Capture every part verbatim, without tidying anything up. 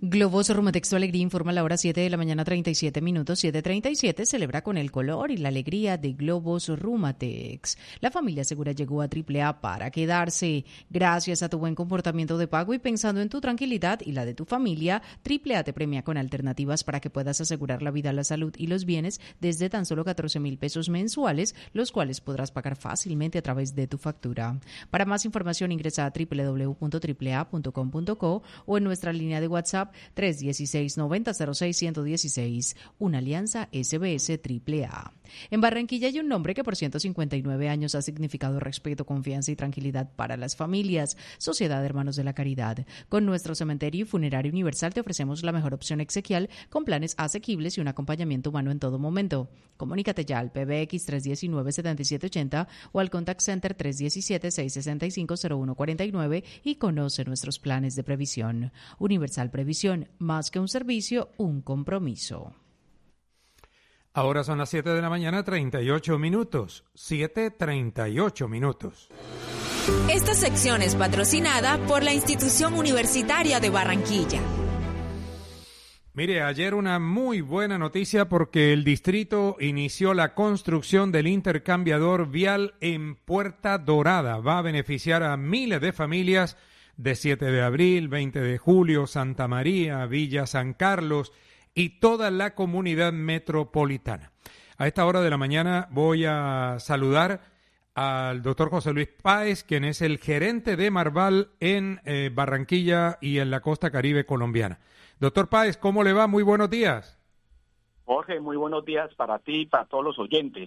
Globos Rumatex Tu Alegría informa a la hora siete de la mañana, treinta y siete minutos. siete treinta y siete celebra con el color y la alegría de Globos Rumatex. La familia segura llegó a Triple A para quedarse. Gracias a tu buen comportamiento de pago y pensando en tu tranquilidad y la de tu familia, Triple A te premia con alternativas para que puedas asegurar la vida, la salud y los bienes desde tan solo catorce mil pesos mensuales, los cuales podrás pagar fácilmente a través de tu factura. Para más información ingresa a doble u doble u doble u punto triple a punto com punto co o en nuestra línea de WhatsApp tres uno seis, noventa cero seis, uno uno seis, una alianza S B S Triple A. En Barranquilla hay un nombre que por ciento cincuenta y nueve años ha significado respeto, confianza y tranquilidad para las familias. Sociedad de Hermanos de la Caridad. Con nuestro cementerio y funerario universal te ofrecemos la mejor opción exequial con planes asequibles y un acompañamiento humano en todo momento. Comunícate ya al P B X tres uno nueve, siete siete ocho cero o al Contact Center tres uno siete, seis seis cinco, cero uno cuatro nueve y conoce nuestros planes de previsión. Universal Previsión, más que un servicio, un compromiso. Ahora son las siete de la mañana, treinta y ocho minutos. siete treinta y ocho minutos. Esta sección es patrocinada por la Institución Universitaria de Barranquilla. Mire, ayer una muy buena noticia porque el distrito inició la construcción del intercambiador vial en Puerta Dorada. Va a beneficiar a miles de familias de siete de abril, veinte de julio, Santa María, Villa San Carlos y toda la comunidad metropolitana. A esta hora de la mañana voy a saludar al doctor José Luis Páez, quien es el gerente de Marval en eh, Barranquilla y en la costa caribe colombiana. Doctor Páez, ¿cómo le va? Muy buenos días. Jorge, muy buenos días para ti y para todos los oyentes.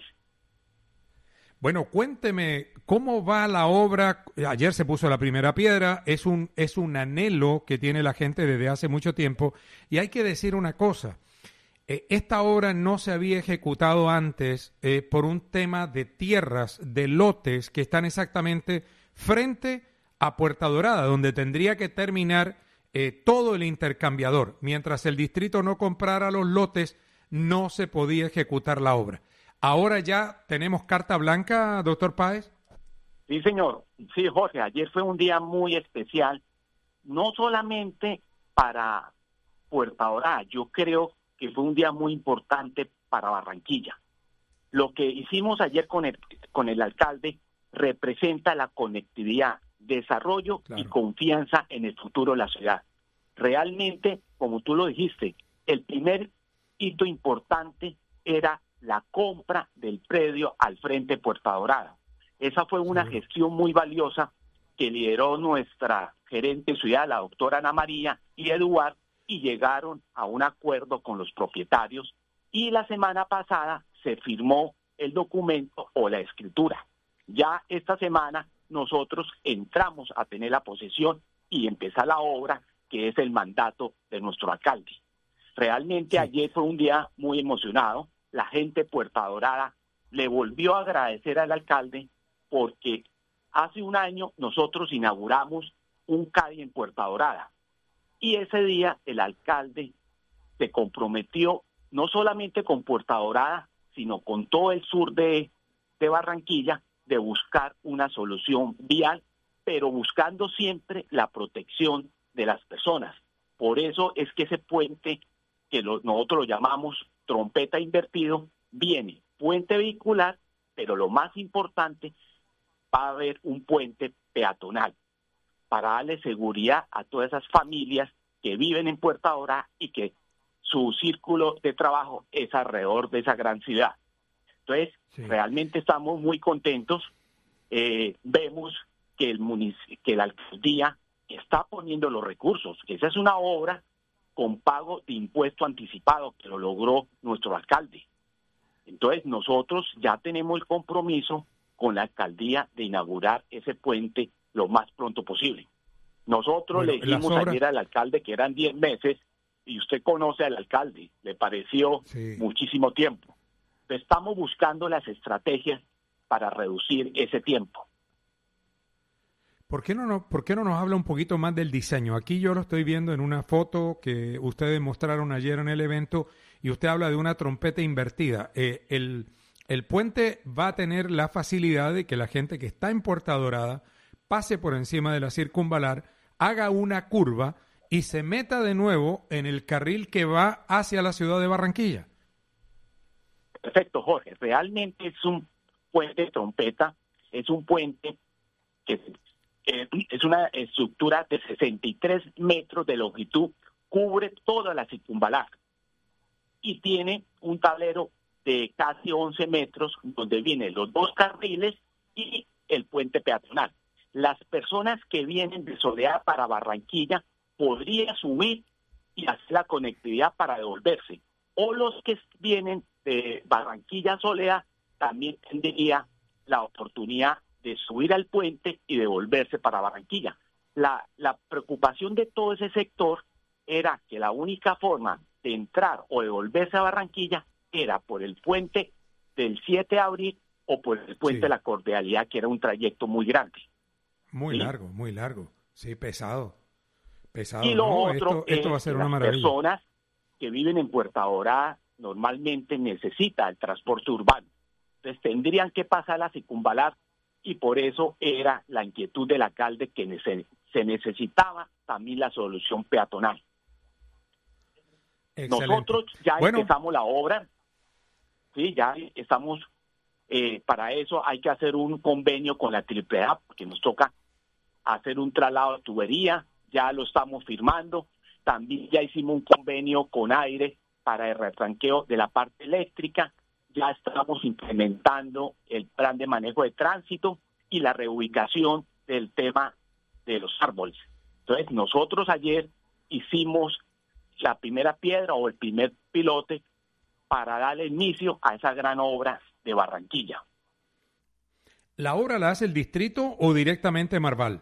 Bueno, cuénteme, ¿cómo va la obra? Ayer se puso la primera piedra, es un, es un anhelo que tiene la gente desde hace mucho tiempo. Y hay que decir una cosa, eh, esta obra no se había ejecutado antes eh, por un tema de tierras, de lotes que están exactamente frente a Puerta Dorada, donde tendría que terminar eh, todo el intercambiador. Mientras el distrito no comprara los lotes, no se podía ejecutar la obra. ¿Ahora ya tenemos carta blanca, doctor Páez? Sí, señor. Sí, Jorge, ayer fue un día muy especial, no solamente para Puerta Dorada, yo creo que fue un día muy importante para Barranquilla. Lo que hicimos ayer con el, con el alcalde representa la conectividad, desarrollo claro. y confianza en el futuro de la ciudad. Realmente, como tú lo dijiste, el primer hito importante era la compra del predio al frente de Puerta Dorada. Esa fue una sí. gestión muy valiosa que lideró nuestra gerente de ciudad, la doctora Ana María y Eduard, y llegaron a un acuerdo con los propietarios y la semana pasada se firmó el documento o la escritura. Ya esta semana nosotros entramos a tener la posesión y empezar la obra, que es el mandato de nuestro alcalde. Realmente sí. ayer fue un día muy emocionado. La gente de Puerta Dorada le volvió a agradecer al alcalde porque hace un año nosotros inauguramos un C A D I en Puerta Dorada y ese día el alcalde se comprometió no solamente con Puerta Dorada, sino con todo el sur de, de Barranquilla de buscar una solución vial, pero buscando siempre la protección de las personas. Por eso es que ese puente, que lo, nosotros lo llamamos trompeta invertido, viene puente vehicular, pero lo más importante, va a haber un puente peatonal para darle seguridad a todas esas familias que viven en Puerta Dorada y que su círculo de trabajo es alrededor de esa gran ciudad. Entonces, sí. realmente estamos muy contentos. Eh, vemos que el munic- que la alcaldía está poniendo los recursos, que esa es una obra con pago de impuesto anticipado, que lo logró nuestro alcalde. Entonces, nosotros ya tenemos el compromiso con la alcaldía de inaugurar ese puente lo más pronto posible. Nosotros bueno, le dijimos obras... ayer al alcalde que eran diez meses, y usted conoce al alcalde, le pareció sí. muchísimo tiempo. Entonces, estamos buscando las estrategias para reducir ese tiempo. ¿Por qué no, no, ¿Por qué no nos habla un poquito más del diseño? Aquí yo lo estoy viendo en una foto que ustedes mostraron ayer en el evento y usted habla de una trompeta invertida. Eh, el, el puente va a tener la facilidad de que la gente que está en Puerta Dorada pase por encima de la circunvalar, haga una curva y se meta de nuevo en el carril que va hacia la ciudad de Barranquilla. Perfecto, Jorge. Realmente es un puente trompeta, es un puente que eh, es una estructura de sesenta y tres metros de longitud, cubre toda la circunvalar y tiene un tablero de casi once metros donde vienen los dos carriles y el puente peatonal. Las personas que vienen de Soledad para Barranquilla podrían subir y hacer la conectividad para devolverse. O los que vienen de Barranquilla a Soledad también tendría la oportunidad de subir al puente y devolverse para Barranquilla. La, la preocupación de todo ese sector era que la única forma de entrar o devolverse a Barranquilla era por el puente del siete de abril o por el puente Sí. de la Cordialidad, que era un trayecto muy grande. Muy ¿Sí? largo, muy largo. Sí, pesado. Pesado. Y lo ¿no? otro esto, esto es va a ser que una las maravilla. personas que viven en Puerta Dorada normalmente necesitan el transporte urbano. Entonces tendrían que pasar la circunvalar y por eso era la inquietud del alcalde que nece- se necesitaba también la solución peatonal. Excelente. Nosotros ya Bueno. empezamos la obra, sí, ya estamos, eh, para eso hay que hacer un convenio con la Triple A, porque nos toca hacer un traslado de tubería, ya lo estamos firmando, también ya hicimos un convenio con Aire para el retranqueo de la parte eléctrica, ya estamos implementando el plan de manejo de tránsito y la reubicación del tema de los árboles. Entonces nosotros ayer hicimos la primera piedra o el primer pilote para darle inicio a esa gran obra de Barranquilla. ¿La obra la hace el distrito o directamente Marval?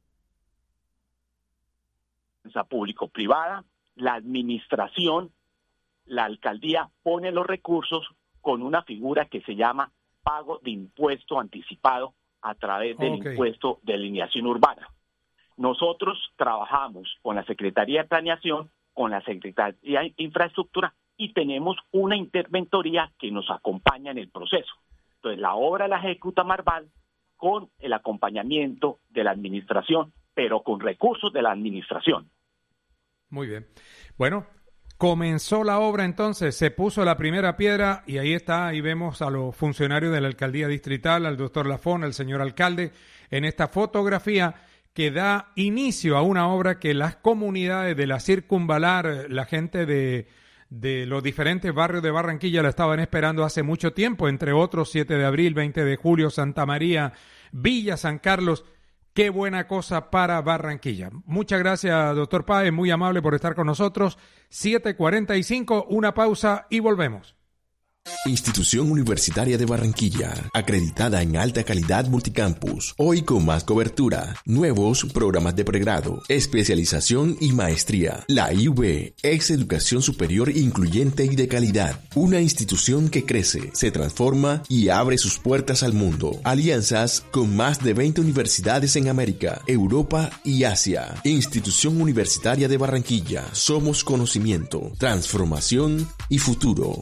Público-privada, la administración, la alcaldía pone los recursos con una figura que se llama pago de impuesto anticipado a través del Okay. impuesto de alineación urbana. Nosotros trabajamos con la Secretaría de Planeación, con la Secretaría de Infraestructura y tenemos una interventoría que nos acompaña en el proceso. Entonces la obra la ejecuta Marval con el acompañamiento de la administración, pero con recursos de la administración. Muy bien. Bueno, comenzó la obra entonces, se puso la primera piedra y ahí está, ahí vemos a los funcionarios de la alcaldía distrital, al doctor Lafón, al señor alcalde, en esta fotografía que da inicio a una obra que las comunidades de la circunvalar, la gente de, de los diferentes barrios de Barranquilla la estaban esperando hace mucho tiempo, entre otros siete de abril, veinte de julio, Santa María, Villa San Carlos. Qué buena cosa para Barranquilla. Muchas gracias, doctor Páez, muy amable por estar con nosotros. siete cuarenta y cinco, una pausa y volvemos. Institución Universitaria de Barranquilla, acreditada en alta calidad multicampus, hoy con más cobertura, nuevos programas de pregrado, especialización y maestría. La I U B es educación superior incluyente y de calidad, una institución que crece, se transforma y abre sus puertas al mundo. Alianzas con más de veinte universidades en América, Europa y Asia. Institución Universitaria de Barranquilla, somos conocimiento, transformación y futuro.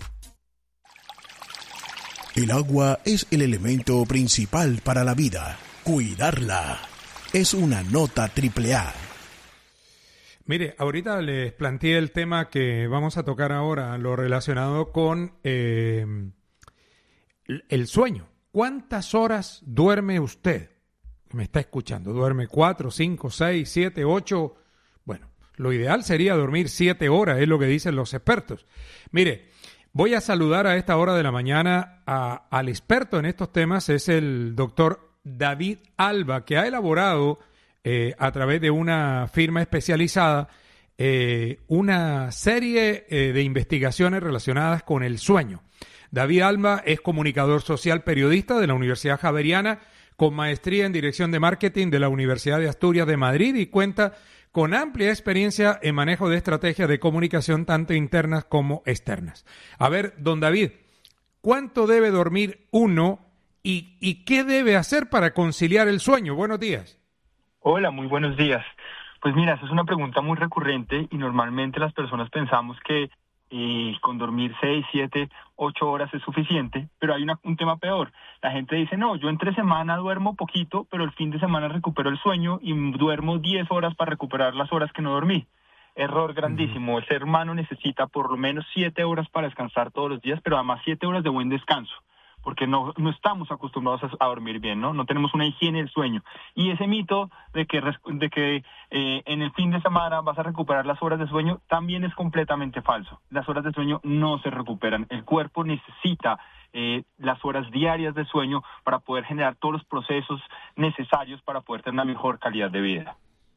El agua es el elemento principal para la vida. Cuidarla es una nota triple A. Mire, ahorita les planteé el tema que vamos a tocar ahora, lo relacionado con eh, el sueño. ¿Cuántas horas duerme usted? Me está escuchando. ¿Duerme cuatro, cinco, seis, siete, ocho? Bueno, lo ideal sería dormir siete horas, es lo que dicen los expertos. Mire, voy a saludar a esta hora de la mañana a, al experto en estos temas, es el doctor David Alba, que ha elaborado eh, a través de una firma especializada eh, una serie eh, de investigaciones relacionadas con el sueño. David Alba es comunicador social periodista de la Universidad Javeriana, con maestría en Dirección de Marketing de la Universidad de Asturias de Madrid y cuenta con amplia experiencia en manejo de estrategias de comunicación tanto internas como externas. A ver, don David, ¿cuánto debe dormir uno y, y qué debe hacer para conciliar el sueño? Buenos días. Hola, muy buenos días. Pues mira, esa es una pregunta muy recurrente y normalmente las personas pensamos que eh, con dormir seis, siete, ocho horas es suficiente, pero hay una, un tema peor. La gente dice, no, yo entre semana duermo poquito, pero el fin de semana recupero el sueño y duermo diez horas para recuperar las horas que no dormí. Error grandísimo. El ser humano necesita por lo menos siete horas para descansar todos los días, pero además siete horas de buen descanso, porque no, no estamos acostumbrados a, a dormir bien, ¿no? No tenemos una higiene del sueño. Y ese mito de que, de que eh, en el fin de semana vas a recuperar las horas de sueño también es completamente falso. Las horas de sueño no se recuperan. El cuerpo necesita eh, las horas diarias de sueño para poder generar todos los procesos necesarios para poder tener una mejor calidad de vida.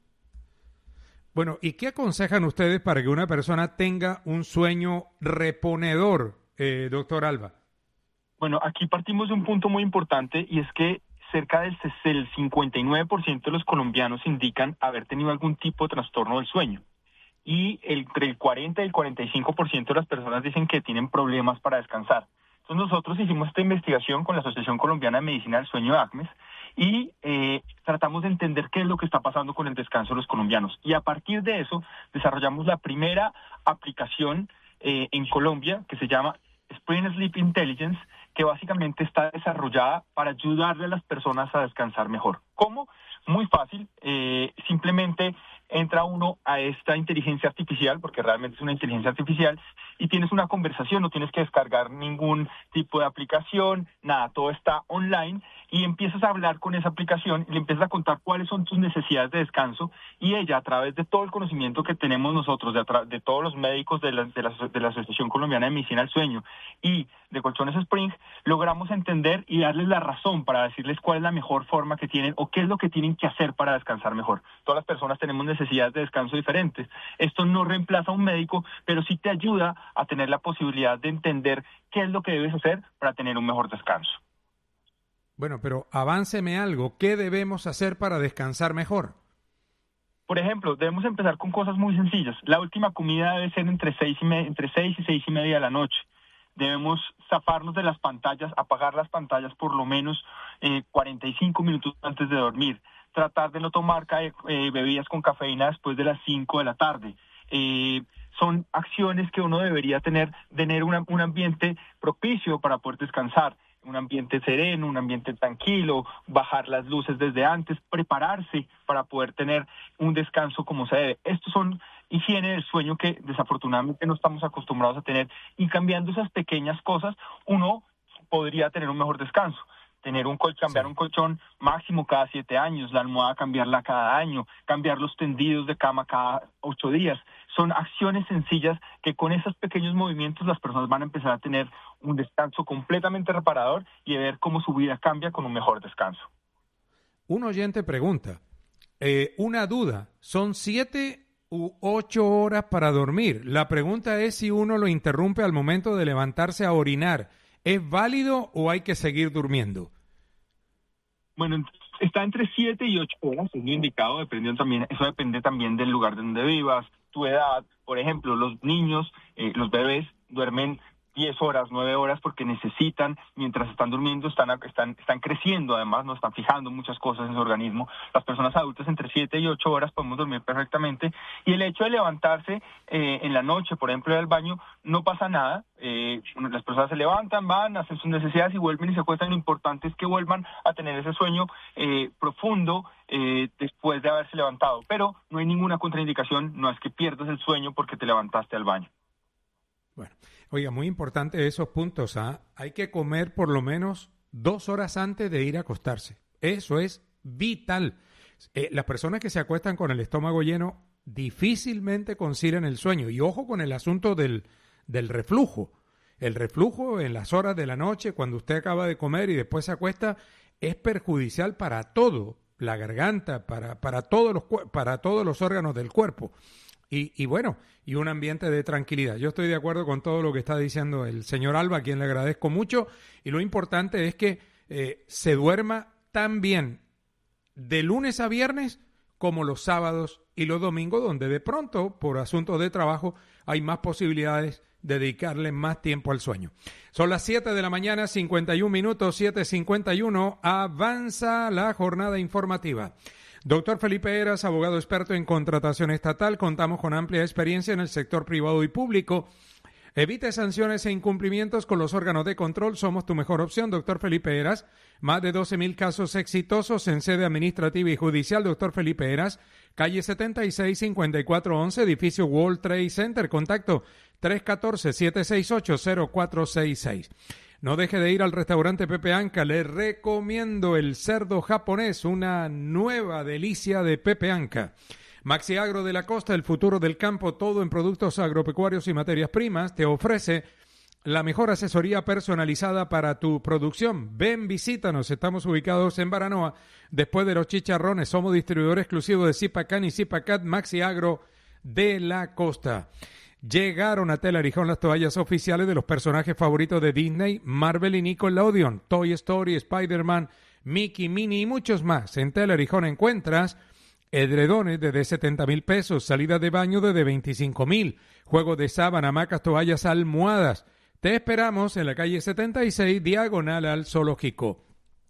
Bueno, ¿y qué aconsejan ustedes para que una persona tenga un sueño reponedor, eh, doctor Alba? Bueno, aquí partimos de un punto muy importante y es que cerca del cincuenta y nueve por ciento de los colombianos indican haber tenido algún tipo de trastorno del sueño. Y entre el cuarenta y el cuarenta y cinco por ciento de las personas dicen que tienen problemas para descansar. Entonces nosotros hicimos esta investigación con la Asociación Colombiana de Medicina del Sueño, ACMES, y eh, tratamos de entender qué es lo que está pasando con el descanso de los colombianos. Y a partir de eso desarrollamos la primera aplicación eh, en Colombia que se llama Spring Sleep Intelligence, que básicamente está desarrollada para ayudarle a las personas a descansar mejor. ¿Cómo? Muy fácil, eh, simplemente entra uno a esta inteligencia artificial, porque realmente es una inteligencia artificial, y tienes una conversación, no tienes que descargar ningún tipo de aplicación, nada, todo está online, y empiezas a hablar con esa aplicación y le empiezas a contar cuáles son tus necesidades de descanso, y ella, a través de todo el conocimiento que tenemos nosotros, de, atra- de todos los médicos de la, de, la, de la Asociación Colombiana de Medicina del Sueño y de Colchones Spring, logramos entender y darles la razón para decirles cuál es la mejor forma que tienen o qué es lo que tienen que hacer para descansar mejor. Todas las personas tenemos necesidades de descanso diferentes. Esto no reemplaza a un médico, pero sí te ayuda a tener la posibilidad de entender qué es lo que debes hacer para tener un mejor descanso. Bueno, pero avánceme algo. ¿Qué debemos hacer para descansar mejor? Por ejemplo, debemos empezar con cosas muy sencillas. La última comida debe ser entre seis y, me- entre seis y seis y media de la noche. Debemos zafarnos de las pantallas, apagar las pantallas por lo menos eh, cuarenta y cinco minutos antes de dormir. Tratar de no tomar ca- eh, bebidas con cafeína después de las cinco de la tarde. Eh, son acciones que uno debería tener, tener una, un ambiente propicio para poder descansar. Un ambiente sereno, un ambiente tranquilo, bajar las luces desde antes, prepararse para poder tener un descanso como se debe. Estos son higiene del sueño que desafortunadamente no estamos acostumbrados a tener, y cambiando esas pequeñas cosas uno podría tener un mejor descanso. Tener un colchón, cambiar sí. un colchón máximo cada siete años, la almohada cambiarla cada año, cambiar los tendidos de cama cada ocho días. Son acciones sencillas que con esos pequeños movimientos las personas van a empezar a tener un descanso completamente reparador y a ver cómo su vida cambia con un mejor descanso. Un oyente pregunta, eh, una duda, ¿son siete u ocho horas para dormir? La pregunta es si uno lo interrumpe al momento de levantarse a orinar. ¿Es válido o hay que seguir durmiendo? Bueno, está entre siete y ocho horas, es lo indicado, dependiendo también, eso depende también del lugar donde vivas, tu edad. Por ejemplo, los niños, eh, los bebés duermen diez horas, nueve horas porque necesitan, mientras están durmiendo, están, están, están creciendo, además, no están fijando muchas cosas en su organismo. Las personas adultas entre siete y ocho horas podemos dormir perfectamente, y el hecho de levantarse eh, en la noche, por ejemplo, del baño, no pasa nada. Eh, las personas se levantan, van, hacen sus necesidades y vuelven y se acuestan. Lo importante es que vuelvan a tener ese sueño eh, profundo eh, después de haberse levantado, pero no hay ninguna contraindicación, no es que pierdas el sueño porque te levantaste al baño. Bueno, oiga, muy importante esos puntos, ¿ah? Hay que comer por lo menos dos horas antes de ir a acostarse. Eso es vital. Eh, las personas que se acuestan con el estómago lleno difícilmente concilian el sueño. Y ojo con el asunto del, del reflujo. El reflujo en las horas de la noche, cuando usted acaba de comer y después se acuesta, es perjudicial para todo, la garganta, para, para, todos, los, para todos los órganos del cuerpo. Y, y bueno, y un ambiente de tranquilidad. Yo estoy de acuerdo con todo lo que está diciendo el señor Alba, a quien le agradezco mucho, y lo importante es que eh, se duerma tan bien de lunes a viernes como los sábados y los domingos, donde de pronto, por asuntos de trabajo, hay más posibilidades de dedicarle más tiempo al sueño. Son las siete de la mañana, cincuenta y un minutos, siete cincuenta y uno, avanza la jornada informativa. Doctor Felipe Heras, abogado experto en contratación estatal, contamos con amplia experiencia en el sector privado y público. Evite sanciones e incumplimientos con los órganos de control. Somos tu mejor opción, doctor Felipe Heras. Más de doce mil casos exitosos en sede administrativa y judicial. doctor Felipe Heras, calle setenta y seis, cincuenta y cuatro once, edificio World Trade Center. Contacto tres uno cuatro, siete seis ocho, cero cuatro seis seis. No deje de ir al restaurante Pepe Anca. Le recomiendo el cerdo japonés, una nueva delicia de Pepe Anca. Maxi Agro de la Costa, el futuro del campo, todo en productos agropecuarios y materias primas, te ofrece la mejor asesoría personalizada para tu producción. Ven, visítanos, estamos ubicados en Baranoa, después de los chicharrones. Somos distribuidor exclusivo de Zipacan y Zipacat. Maxi Agro de la Costa. Llegaron a Tela Arijón las toallas oficiales de los personajes favoritos de Disney, Marvel y Nickelodeon, Toy Story, Spider-Man, Mickey, Minnie y muchos más. En Tela Arijón encuentras edredones desde setenta mil pesos, salida de baño desde veinticinco mil, juegos de sábana, hamacas, toallas, almohadas. Te esperamos en la calle setenta y seis, diagonal al Zoológico.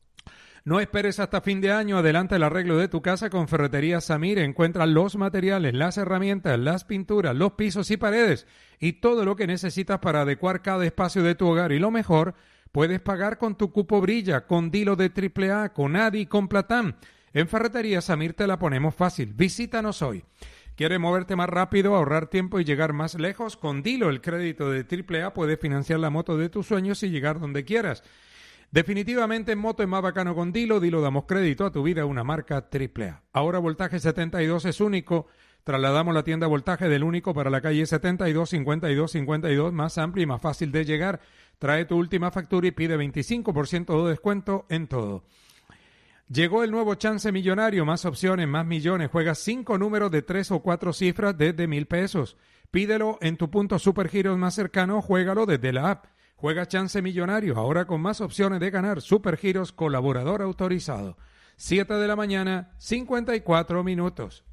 No esperes hasta fin de año, adelanta el arreglo de tu casa con Ferretería Samir. Encuentra los materiales, las herramientas, las pinturas, los pisos y paredes y todo lo que necesitas para adecuar cada espacio de tu hogar. Y lo mejor, puedes pagar con tu cupo Brilla, con Dilo de triple A, con Adi y con Platán. En Ferretería Samir te la ponemos fácil. Visítanos hoy. ¿Quieres moverte más rápido, ahorrar tiempo y llegar más lejos? Con Dilo, el crédito de triple A, puedes financiar la moto de tus sueños y llegar donde quieras. Definitivamente en moto es más bacano con Dilo. Dilo, damos crédito a tu vida, una marca triple A. Ahora Voltaje setenta y dos es único. Trasladamos la tienda Voltaje del único para la calle setenta y dos, cincuenta y dos, cincuenta y dos, más amplia y más fácil de llegar. Trae tu última factura y pide veinticinco por ciento de descuento en todo. Llegó el nuevo Chance Millonario, más opciones, más millones. Juega cinco números de tres o cuatro cifras desde mil pesos. Pídelo en tu punto Supergiros más cercano, juégalo desde la app. Juega Chance Millonario, ahora con más opciones de ganar. Supergiros, colaborador autorizado. siete de la mañana, cincuenta y cuatro minutos.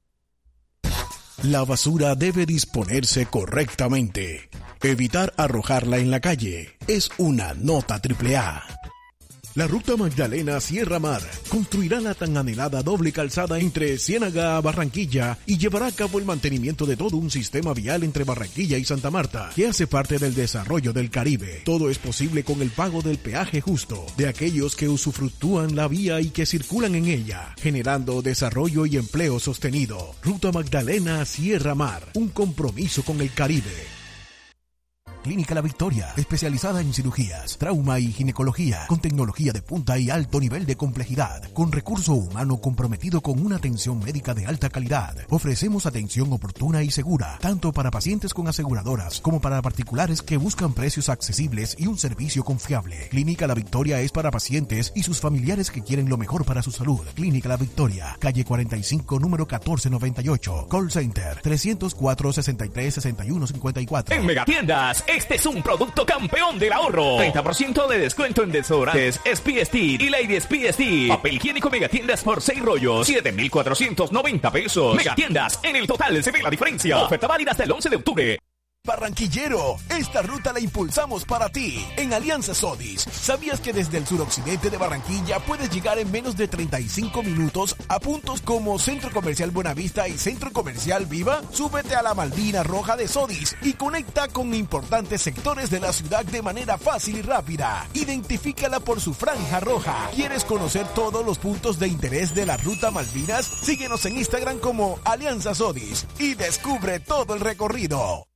La basura debe disponerse correctamente. Evitar arrojarla en la calle es una nota triple A. La Ruta Magdalena Sierra Mar construirá la tan anhelada doble calzada entre Ciénaga a Barranquilla y llevará a cabo el mantenimiento de todo un sistema vial entre Barranquilla y Santa Marta, que hace parte del desarrollo del Caribe. Todo es posible con el pago del peaje justo de aquellos que usufructúan la vía y que circulan en ella, generando desarrollo y empleo sostenido. Ruta Magdalena Sierra Mar, un compromiso con el Caribe. Clínica La Victoria, especializada en cirugías, trauma y ginecología, con tecnología de punta y alto nivel de complejidad, con recurso humano comprometido con una atención médica de alta calidad. Ofrecemos atención oportuna y segura, tanto para pacientes con aseguradoras como para particulares que buscan precios accesibles y un servicio confiable. Clínica La Victoria es para pacientes y sus familiares que quieren lo mejor para su salud. Clínica La Victoria, calle cuarenta y cinco, número catorce noventa y ocho, call center trescientos cuatro, sesenta y tres, sesenta y uno cincuenta y cuatro. En Megatiendas, este es un producto campeón del ahorro. treinta por ciento de descuento en desodorantes Speed Steel y Lady Speed Steel. Papel higiénico Megatiendas por seis rollos, siete mil cuatrocientos noventa pesos. Megatiendas, en el total se ve la diferencia. Oferta válida hasta el once de octubre. Barranquillero, esta ruta la impulsamos para ti. En Alianza Sodis, ¿sabías que desde el suroccidente de Barranquilla puedes llegar en menos de treinta y cinco minutos a puntos como Centro Comercial Buenavista y Centro Comercial Viva? Súbete a la Malvina Roja de Sodis y conecta con importantes sectores de la ciudad de manera fácil y rápida. Identifícala por su franja roja. ¿Quieres conocer todos los puntos de interés de la Ruta Malvinas? Síguenos en Instagram como Alianza Sodis y descubre todo el recorrido.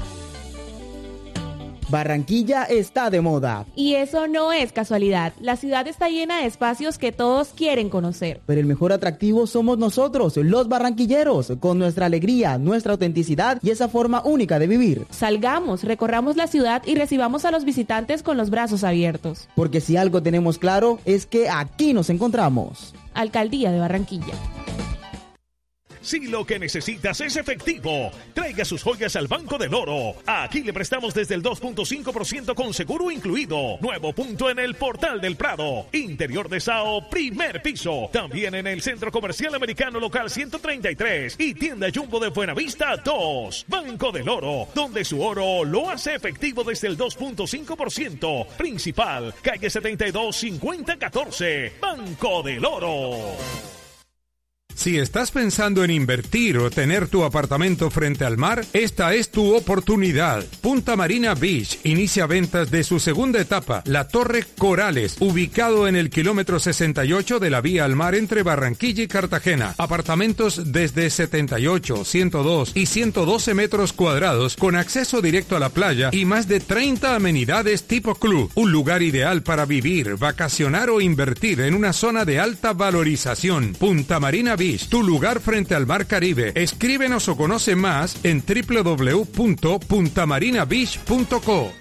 Barranquilla está de moda. Y eso no es casualidad. La ciudad está llena de espacios que todos quieren conocer. Pero el mejor atractivo somos nosotros, los barranquilleros, con nuestra alegría, nuestra autenticidad y esa forma única de vivir. Salgamos, recorramos la ciudad y recibamos a los visitantes con los brazos abiertos. Porque si algo tenemos claro es que aquí nos encontramos. Alcaldía de Barranquilla. Si lo que necesitas es efectivo, traiga sus joyas al Banco del Oro. Aquí le prestamos desde el dos punto cinco por ciento con seguro incluido. Nuevo punto en el Portal del Prado. Interior de Sao, primer piso. También en el Centro Comercial Americano Local ciento treinta y tres y Tienda Jumbo de Buenavista dos. Banco del Oro, donde su oro lo hace efectivo desde el dos punto cinco por ciento. Principal, calle setenta y dos, cincuenta catorce. Banco del Oro. Si estás pensando en invertir o tener tu apartamento frente al mar, esta es tu oportunidad. Punta Marina Beach inicia ventas de su segunda etapa, la Torre Corales, ubicado en el kilómetro sesenta y ocho de la vía al mar entre Barranquilla y Cartagena. Apartamentos desde setenta y ocho, ciento dos y ciento doce metros cuadrados con acceso directo a la playa y más de treinta amenidades tipo club. Un lugar ideal para vivir, vacacionar o invertir en una zona de alta valorización. Punta Marina Beach, tu lugar frente al mar Caribe. Escríbenos o conoce más en doble u doble u doble u punto punta marina beach punto co.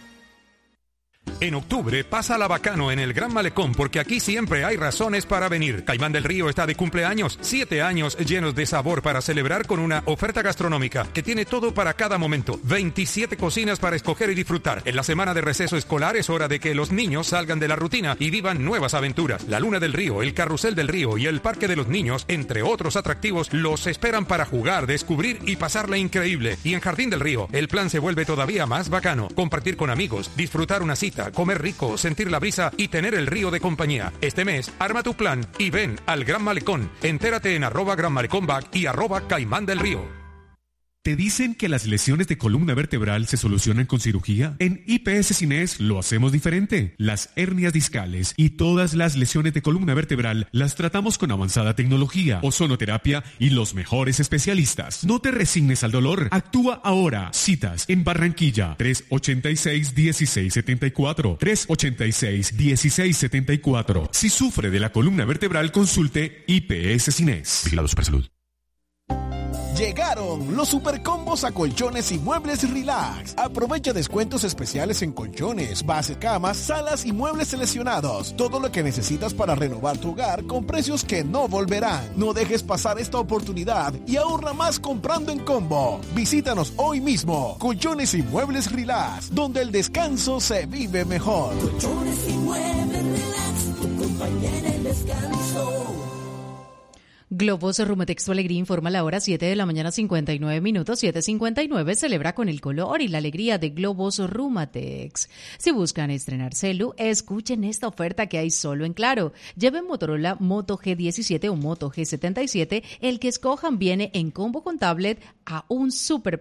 En octubre, pásala bacano en el Gran Malecón porque aquí siempre hay razones para venir. Caimán del Río está de cumpleaños, siete años llenos de sabor para celebrar con una oferta gastronómica que tiene todo para cada momento. veintisiete cocinas para escoger y disfrutar. En la semana de receso escolar es hora de que los niños salgan de la rutina y vivan nuevas aventuras. La Luna del Río, el Carrusel del Río y el Parque de los Niños, entre otros atractivos, los esperan para jugar, descubrir y pasarla increíble. Y en Jardín del Río, el plan se vuelve todavía más bacano. Compartir con amigos, disfrutar una cita, comer rico, sentir la brisa y tener el río de compañía. Este mes, arma tu plan y ven al Gran Malecón. Entérate en arroba Gran Malecón Back y arroba Caimán del Río. ¿Te dicen que las lesiones de columna vertebral se solucionan con cirugía? En I P S Cines lo hacemos diferente. Las hernias discales y todas las lesiones de columna vertebral las tratamos con avanzada tecnología, ozonoterapia y los mejores especialistas. No te resignes al dolor. Actúa ahora. Citas en Barranquilla, tres ochenta y seis, dieciséis setenta y cuatro. tres ochenta y seis, dieciséis setenta y cuatro. Si sufre de la columna vertebral, consulte I P S Cines. Vigilado Supersalud. Llegaron los supercombos a colchones y muebles Relax. Aprovecha descuentos especiales en colchones, base camas, salas y muebles seleccionados. Todo lo que necesitas para renovar tu hogar con precios que no volverán. No dejes pasar esta oportunidad y ahorra más comprando en combo. Visítanos hoy mismo. Colchones y muebles Relax, donde el descanso se vive mejor. Colchones y muebles Relax, tu compañía en el descanso. Globos Rumatex Tu Alegría informa la hora siete de la mañana cincuenta y nueve minutos, siete cincuenta y nueve. Celebra con el color y la alegría de Globos Rumatex. Si buscan estrenar celu, escuchen esta oferta que hay solo en Claro. Lleven Motorola Moto G diecisiete o Moto G setenta y siete. El que escojan viene en combo con tablet a un super